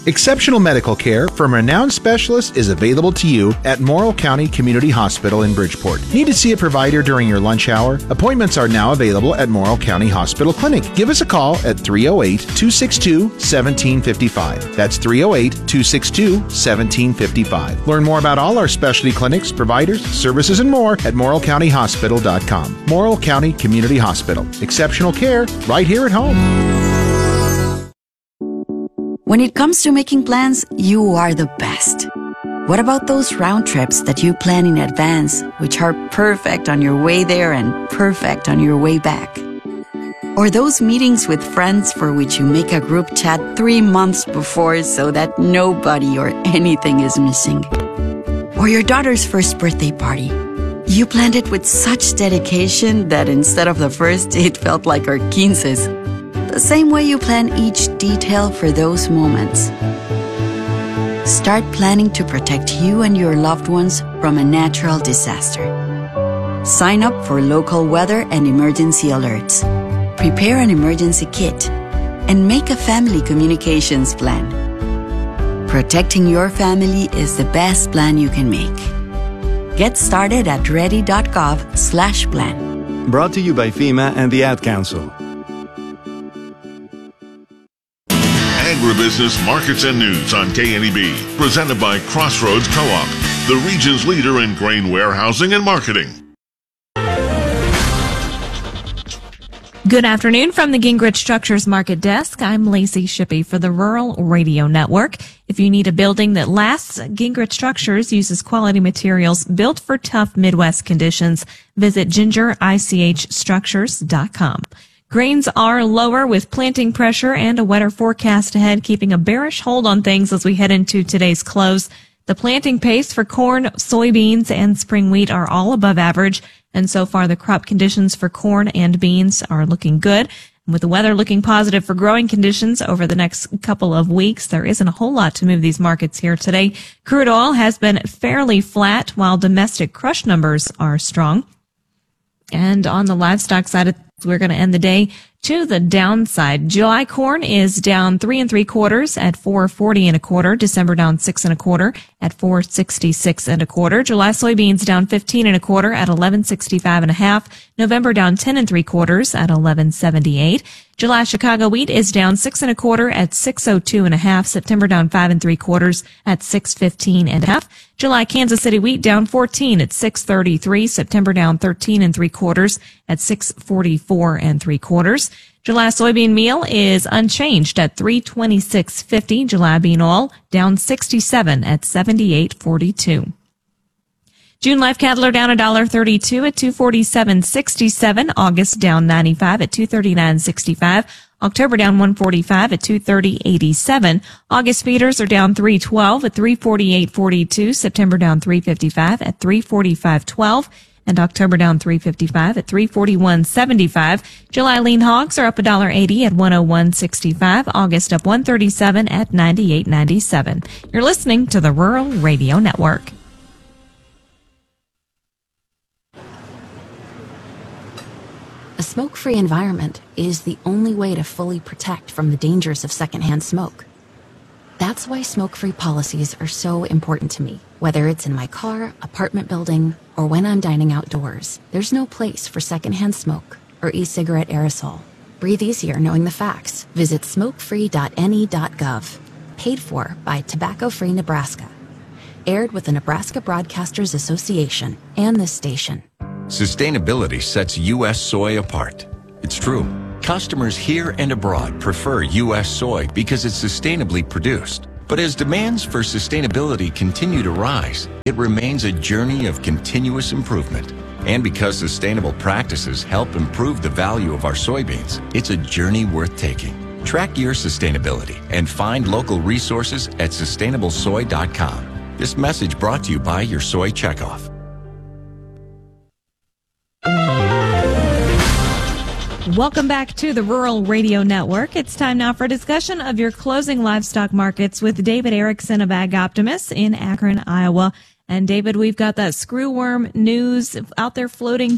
Exceptional medical care from renowned specialists is available to you at Morrill County Community Hospital in Bridgeport. Need to see a provider during your lunch hour? Appointments are now available at Morrill County Hospital Clinic. Give us a call at 308-262-1755. That's 308-262-1755. Learn more about all our specialty clinics, providers, services, and more at morrillcountyhospital.com. Morrill County Community Hospital. Exceptional care right here at home. When it comes to making plans, you are the best. What about those round trips that you plan in advance, which are perfect on your way there and perfect on your way back? Or those meetings with friends for which you make a group chat 3 months before so that nobody or anything is missing? Or your daughter's first birthday party. You planned it with such dedication that instead of the first, it felt like our quinces. The same way you plan each detail for those moments. Start planning to protect you and your loved ones from a natural disaster. Sign up for local weather and emergency alerts. Prepare an emergency kit. And make a family communications plan. Protecting your family is the best plan you can make. Get started at ready.gov/plan. Brought to you by FEMA and the Ad Council. Agribusiness Markets and News on KNEB, presented by Crossroads Co-op, the region's leader in grain warehousing and marketing. Good afternoon from the Gingrich Structures Market Desk. I'm Lacey Shippey for the Rural Radio Network. If you need a building that lasts, Gingrich Structures uses quality materials built for tough Midwest conditions. Visit gingerichstructures.com. Grains are lower with planting pressure and a wetter forecast ahead, keeping a bearish hold on things as we head into today's close. The planting pace for corn, soybeans, and spring wheat are all above average, and so far the crop conditions for corn and beans are looking good. And with the weather looking positive for growing conditions over the next couple of weeks, there isn't a whole lot to move these markets here today. Crude oil has been fairly flat, while domestic crush numbers are strong. And on the livestock side, we're going to end the day to the downside. July corn is down 3 3/4 at $4.40 1/4. December down 6 1/4 at $4.66 1/4. July soybeans down 15 1/4 at $11.65 1/2. November down 10 3/4 at $11.78. July Chicago wheat is down 6 1/4 at $6.02 1/2. September down 5 3/4 at $6.15 1/2. July Kansas City wheat down 14 at $6.33. September down 13 3/4 at $6.44 3/4. July soybean meal is unchanged at $3.2650. July bean oil down 67 at $78.42. June live cattle are down $1.32 at $247.67. August down 95 at $239.65. October down 145 at $230.87. August feeders are down 312 at $348.42. September down 355 at $345.12. And October down 355 at $341.75. July lean hogs are up $1.80 at $101.65. August up $137 at $98.97. You're listening to the Rural Radio Network. A smoke-free environment is the only way to fully protect from the dangers of secondhand smoke. That's why smoke-free policies are so important to me. Whether it's in my car, apartment building, or when I'm dining outdoors, there's no place for secondhand smoke or e-cigarette aerosol. Breathe easier knowing the facts. Visit smokefree.ne.gov. Paid for by Tobacco Free Nebraska. Aired with the Nebraska Broadcasters Association and this station. Sustainability sets U.S. soy apart. It's true. Customers here and abroad prefer U.S. soy because it's sustainably produced. But as demands for sustainability continue to rise, it remains a journey of continuous improvement. And because sustainable practices help improve the value of our soybeans, it's a journey worth taking. Track your sustainability and find local resources at sustainablesoy.com. This message brought to you by your Soy Checkoff. Welcome back to the Rural Radio Network. It's time now for a discussion of your closing livestock markets with David Erickson of Ag Optimist in Akron, Iowa. And David, we've got that screwworm news out there floating